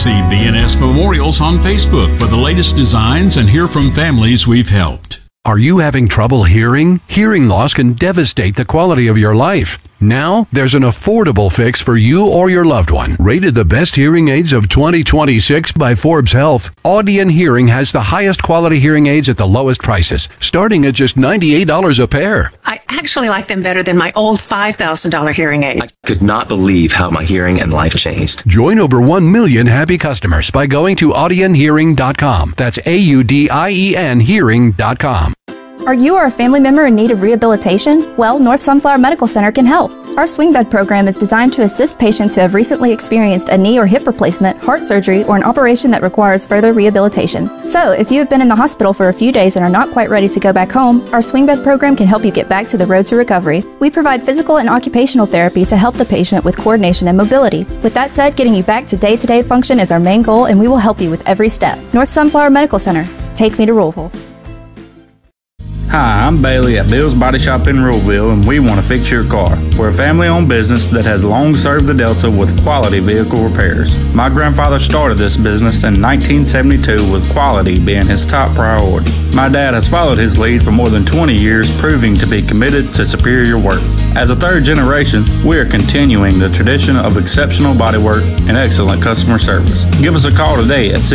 See BNS Memorials on Facebook for the latest designs and hear from families we've helped. Are you having trouble hearing? Hearing loss can devastate the quality of your life. Now, there's an affordable fix for you or your loved one. Rated the best hearing aids of 2026 by Forbes Health, Audion Hearing has the highest quality hearing aids at the lowest prices, starting at just $98 a pair. I actually like them better than my old $5,000 hearing aid. I could not believe how my hearing and life changed. Join over 1 million happy customers by going to audionhearing.com. That's AUDIEN hearing.com. Are you or a family member in need of rehabilitation? Well, North Sunflower Medical Center can help. Our swing bed program is designed to assist patients who have recently experienced a knee or hip replacement, heart surgery, or an operation that requires further rehabilitation. So, if you have been in the hospital for a few days and are not quite ready to go back home, our swing bed program can help you get back to the road to recovery. We provide physical and occupational therapy to help the patient with coordination and mobility. With that said, getting you back to day-to-day function is our main goal, and we will help you with every step. North Sunflower Medical Center. Take me to Ruleville. Hi, I'm Bailey at Bill's Body Shop in Ruleville, and we want to fix your car. We're a family-owned business that has long served the Delta with quality vehicle repairs. My grandfather started this business in 1972 with quality being his top priority. My dad has followed his lead for more than 20 years, proving to be committed to superior work. As a third generation, we are continuing the tradition of exceptional bodywork and excellent customer service. Give us a call today at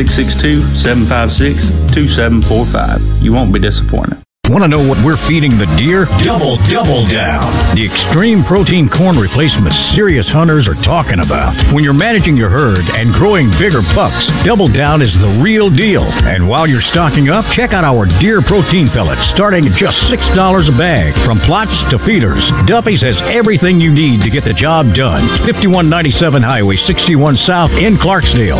662-756-2745. You won't be disappointed. Want to know what we're feeding the deer? Double Down. The extreme protein corn replacement serious hunters are talking about. When you're managing your herd and growing bigger bucks, Double Down is the real deal. And while you're stocking up, check out our deer protein pellets starting at just $6 a bag. From plots to feeders, Duffy's has everything you need to get the job done. 5197 Highway 61 South in Clarksdale.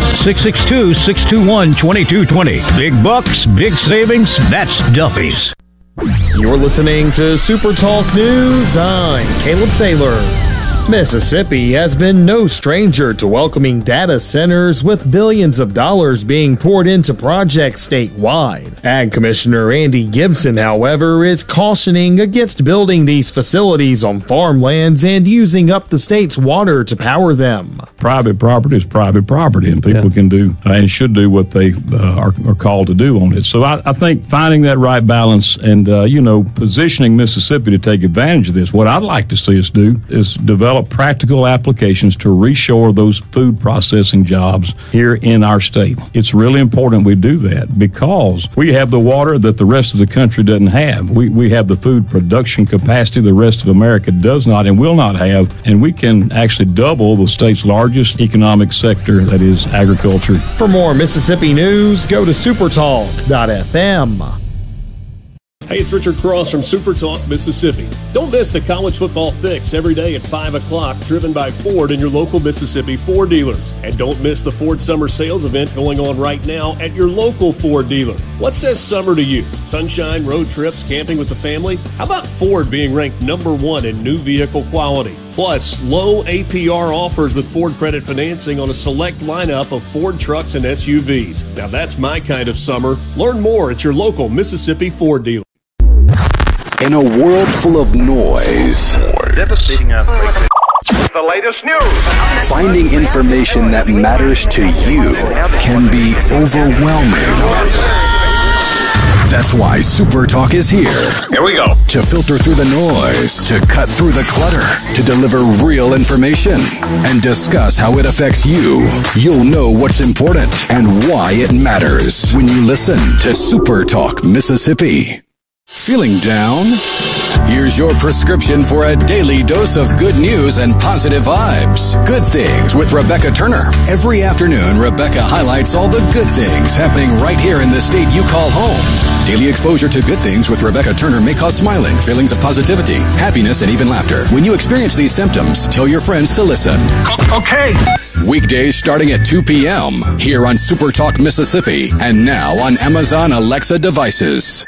662-621-2220. Big bucks, big savings, that's Duffy's. You're listening to Super Talk News. I'm Caleb Sailors. Mississippi has been no stranger to welcoming data centers with billions of dollars being poured into projects statewide. Ag Commissioner Andy Gibson, however, is cautioning against building these facilities on farmlands and using up the state's water to power them. Private property is private property, and people can do and should do what they are called to do on it. So I think finding that right balance and, positioning Mississippi to take advantage of this, what I'd like to see us do is develop practical applications to reshore those food processing jobs here in our state. It's really important we do that because we have the water that the rest of the country doesn't have. We have the food production capacity the rest of America does not and will not have, and we can actually double the state's largest economic sector, that is agriculture. For more Mississippi news, go to supertalk.fm. Hey, it's Richard Cross from Super Talk, Mississippi. Don't miss the college football fix every day at 5 o'clock, driven by Ford and your local Mississippi Ford dealers. And don't miss the Ford Summer Sales event going on right now at your local Ford dealer. What says summer to you? Sunshine, road trips, camping with the family? How about Ford being ranked #1 in new vehicle quality? Plus, low APR offers with Ford credit financing on a select lineup of Ford trucks and SUVs. Now that's my kind of summer. Learn more at your local Mississippi Ford dealer. In a world full of noise, devastating earthquake. The latest news. Finding information that matters to you can be overwhelming. That's why Super Talk is here. Here we go. To filter through the noise, to cut through the clutter, to deliver real information, and discuss how it affects you. You'll know what's important and why it matters when you listen to Super Talk Mississippi. Feeling down? Here's your prescription for a daily dose of good news and positive vibes. Good Things with Rebecca Turner. Every afternoon, Rebecca highlights all the good things happening right here in the state you call home. Daily exposure to Good Things with Rebecca Turner may cause smiling, feelings of positivity, happiness, and even laughter. When you experience these symptoms, tell your friends to listen. Okay. Weekdays starting at 2 p.m. here on Super Talk Mississippi and now on Amazon Alexa devices.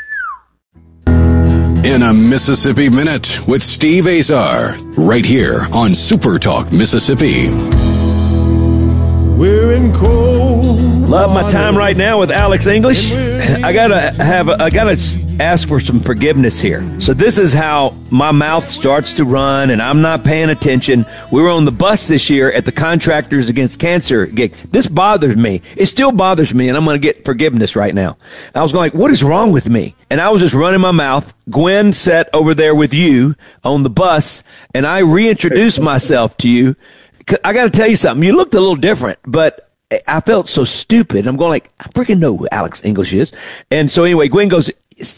In a Mississippi Minute with Steve Azar, right here on Super Talk Mississippi. We're in cold. Love my time right now with Alex English. I gotta ask for some forgiveness here. So this is how my mouth starts to run and I'm not paying attention. We were on the bus this year at the Contractors Against Cancer gig. This bothers me. It still bothers me, and I'm going to get forgiveness right now. And I was going like, what is wrong with me? And I was just running my mouth. Gwen sat over there with you on the bus, and I reintroduced myself to you. I got to tell you something. You looked a little different, but I felt so stupid. I'm going like, I freaking know who Alex English is. And so anyway, Gwen goes,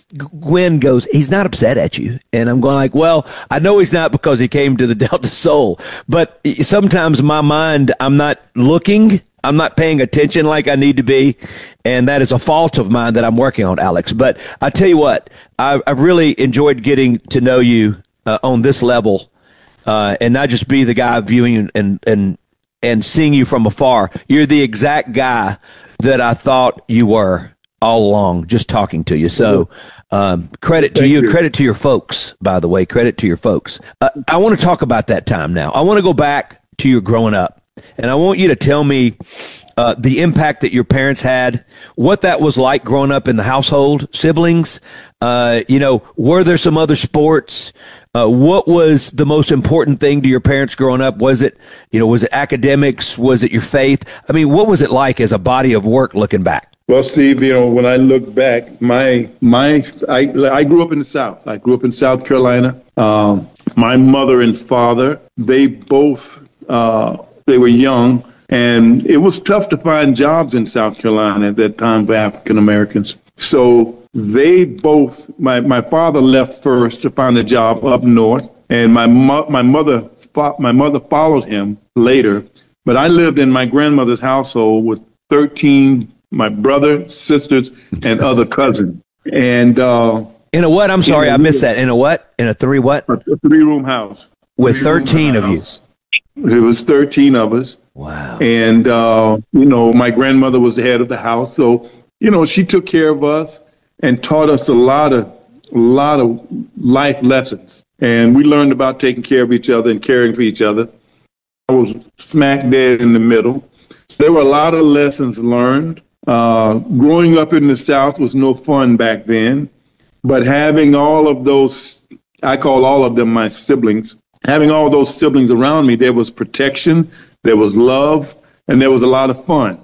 he's not upset at you. And I'm going like, well, I know he's not because he came to the Delta Soul. But sometimes my mind, I'm not looking. I'm not paying attention like I need to be. And that is a fault of mine that I'm working on, Alex. But I tell you what, I've really enjoyed getting to know you on this level and not just be the guy viewing and seeing you from afar. You're the exact guy that I thought you were all along, just talking to you. So credit to you. Credit to your folks, by the way. Credit to your folks. I want to talk about that time now. I want to go back to your growing up, and I want you to tell me the impact that your parents had, what that was like growing up in the household, siblings. Were there some other sports? What was the most important thing to your parents growing up? Was it academics? Was it your faith? I mean, what was it like as a body of work looking back? Well, Steve, when I look back, I grew up in the South. I grew up in South Carolina. My mother and father, they both, they were young, and it was tough to find jobs in South Carolina at that time for African Americans. So they both, my father left first to find a job up north, and my mother followed him later. But I lived in my grandmother's household with 13 my brother, sisters, and other cousins. And in a what? I'm sorry, I missed that. In a what? In a three what? A 3-room house. With 13 of you. It was 13 of us. Wow. And, my grandmother was the head of the house. So, she took care of us and taught us a lot of life lessons. And we learned about taking care of each other and caring for each other. I was smack dead in the middle. There were a lot of lessons learned. Growing up in the South was no fun back then, but having all of those, I call all of them my siblings, having all those siblings around me, there was protection, there was love, and there was a lot of fun.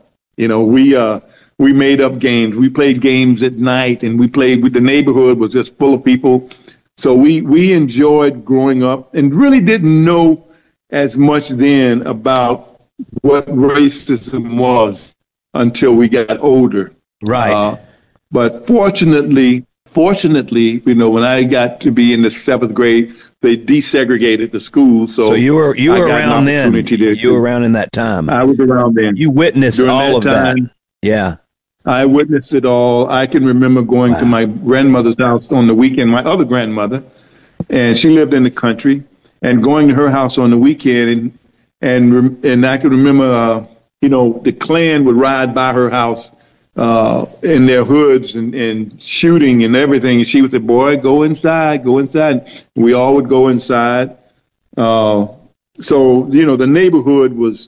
We made up games. We played games at night, and the neighborhood was just full of people. So we enjoyed growing up and really didn't know as much then about what racism was until we got older. Right. But fortunately, when I got to be in the 7th grade, they desegregated the schools. So you were around then. You were around in that time. I was around then. You witnessed all of that. Yeah. I witnessed it all. I can remember going to my grandmother's house on the weekend, my other grandmother, and she lived in the country, and going to her house on the weekend, and I can remember, the Klan would ride by her house in their hoods and shooting and everything. And she would say, boy, go inside. We all would go inside. So, the neighborhood was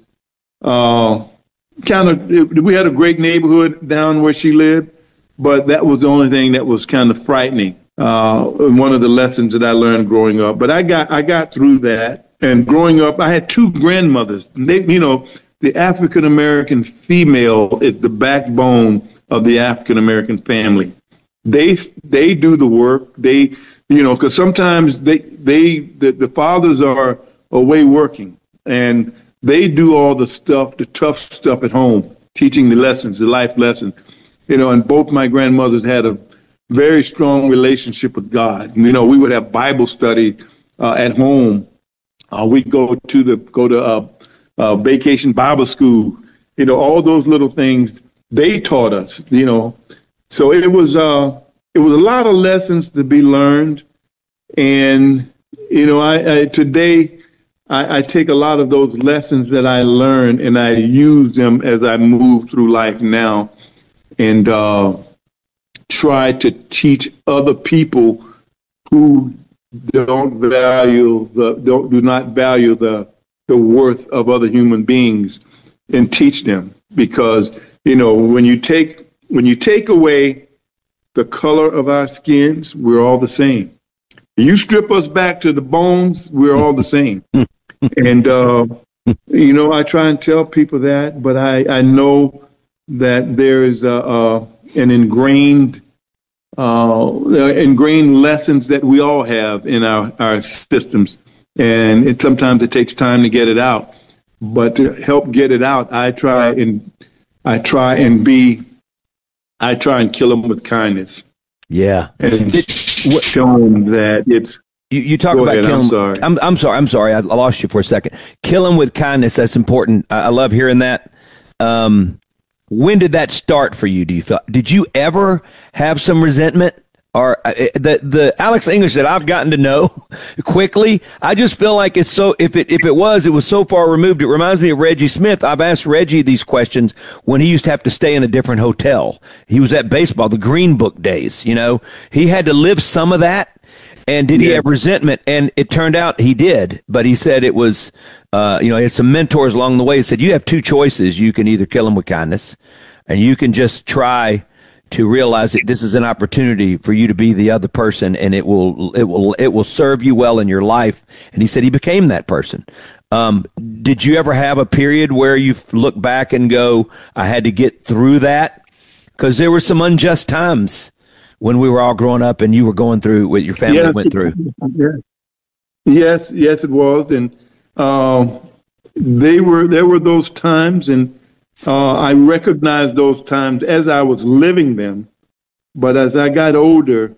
we had a great neighborhood down where she lived, but that was the only thing that was kind of frightening. One of the lessons that I learned growing up. But I got through that. And growing up, I had 2 grandmothers. The African-American female is the backbone of the African-American family. They do the work. Because sometimes the fathers are away working, and they do all the tough stuff at home, teaching the lessons, the life lessons. And both my grandmothers had a very strong relationship with God. We would have Bible study at home. We'd go to vacation Bible school, all those little things they taught us, So it was a lot of lessons to be learned, and today I take a lot of those lessons that I learned and I use them as I move through life now, and try to teach other people who do not value the worth of other human beings, and teach them, because when you take away the color of our skins, we're all the same. You strip us back to the bones, we're all the same. And, you know, I try and tell people that, but I know that there is an ingrained lessons that we all have in our systems. And sometimes it takes time to get it out. But to help get it out, I try and kill them with kindness. Yeah. And show them that it's. You talk about killing. I'm sorry. I lost you for a second. Kill them with kindness. That's important. I love hearing that. When did that start for you? Did you ever have some resentment? Or the Alex English that I've gotten to know quickly, I just feel like it's so. If it was so far removed. It reminds me of Reggie Smith. I've asked Reggie these questions when he used to have to stay in a different hotel. He was at baseball, the Green Book days. You know, he had to live some of that. And did he have resentment? And it turned out he did. But he said it was, he had some mentors along the way. He said you have two choices. You can either kill him with kindness, and you can just try to realize that this is an opportunity for you to be the other person, and it will serve you well in your life. And he said he became that person. Did you ever have a period where you look back and go, I had to get through that? Because there were some unjust times when we were all growing up and you were going through what your family went through. Yes, it was. And there were those times, and I recognized those times as I was living them. But as I got older,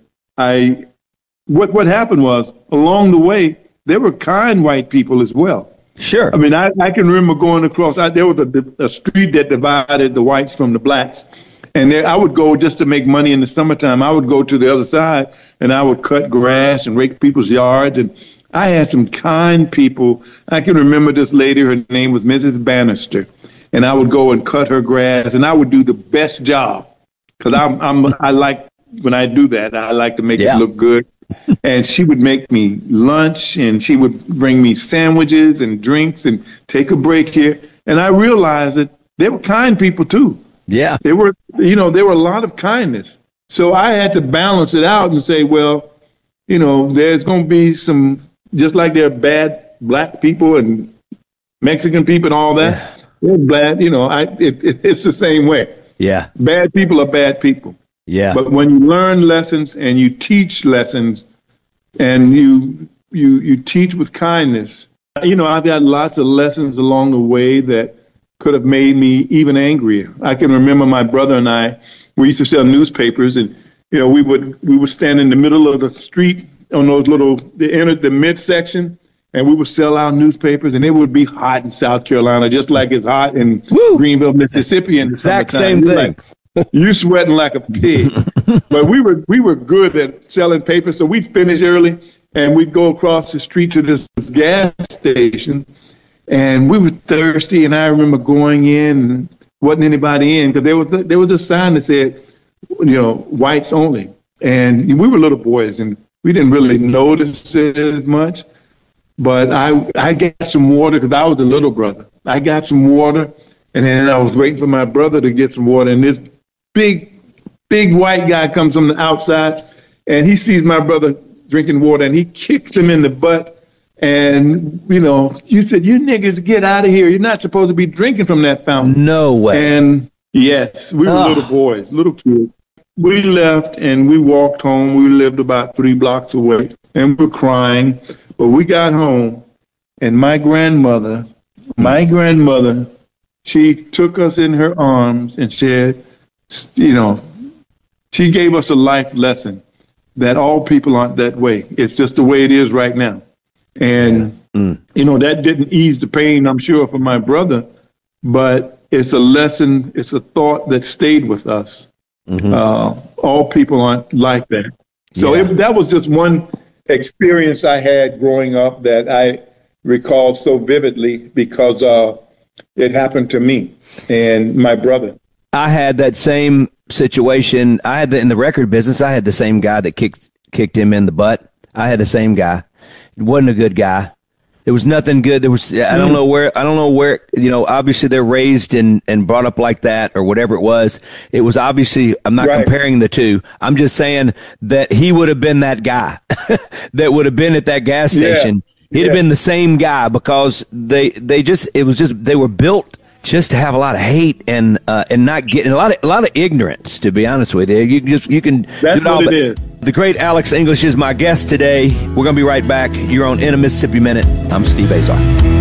what happened was, along the way, there were kind white people as well. Sure. I mean, I can remember going across, there was a street that divided the whites from the blacks. And I would go just to make money in the summertime. I would go to the other side, and I would cut grass and rake people's yards. And I had some kind people. I can remember this lady. Her name was Mrs. Bannister. And I would go and cut her grass, and I would do the best job because I like when I do that. I like to make it look good. And she would make me lunch, and she would bring me sandwiches and drinks and take a break here. And I realized that they were kind people too. Yeah. There were a lot of kindness. So I had to balance it out and say, well, there's going to be some, just like there are bad black people and Mexican people and all that. Yeah. They're bad, it's the same way. Yeah. Bad people are bad people. Yeah. But when you learn lessons and you teach lessons and you teach with kindness, I've got lots of lessons along the way that could have made me even angrier. I can remember my brother and I, we used to sell newspapers, and we would stand in the middle of the street on those the midsection, and we would sell our newspapers, and it would be hot in South Carolina, just like it's hot in Greenville, Mississippi in the exact summertime. Same thing. You sweating like a pig. But we were good at selling papers, so we'd finish early, and we'd go across the street to this gas station. And we were thirsty, and I remember going in, and wasn't anybody in, because there was a sign that said, whites only. And we were little boys, and we didn't really notice it as much. But I got some water, because I was the little brother. I got some water, and then I was waiting for my brother to get some water. And this big white guy comes from the outside, and he sees my brother drinking water, and he kicks him in the butt. And, you said, you niggas get out of here. You're not supposed to be drinking from that fountain. No way. And yes, we were little boys, little kids. We left and we walked home. We lived about 3 blocks away, and we were crying. But we got home, and my grandmother, she took us in her arms and said, she gave us a life lesson that all people aren't that way. It's just the way it is right now. And, that didn't ease the pain, I'm sure, for my brother, but it's a lesson, it's a thought that stayed with us. Mm-hmm. All people aren't like that. So that was just one experience I had growing up that I recall so vividly because it happened to me and my brother. I had that same situation. In the record business, I had the same guy that kicked him in the butt. I had the same guy. Wasn't a good guy. There was nothing good. There was, I don't know where, obviously they're raised and brought up like that or whatever it was. It was obviously, I'm not comparing the two. I'm just saying that he would have been that guy that would have been at that gas station. He'd have been the same guy because they were built just to have a lot of hate and not getting a lot of ignorance, to be honest with you. You can That's do it all, what it is. The great Alex English is my guest today. We're going to be right back. You're on In a Mississippi Minute. I'm Steve Azar.